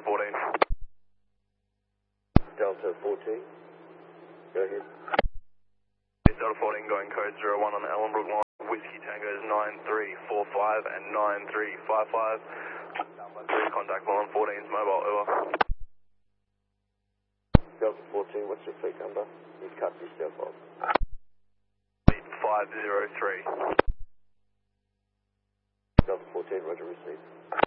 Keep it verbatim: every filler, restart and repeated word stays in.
fourteen. Delta fourteen. Go ahead. Delta fourteen going code zero one on the Ellenbrook line. Whiskey Tango's nine three four five and nine three five five. Contact Line fourteen's mobile, over. Delta fourteen, what's your fleet number? You've cut yourself off. five zero three. Delta fourteen, roger, receive.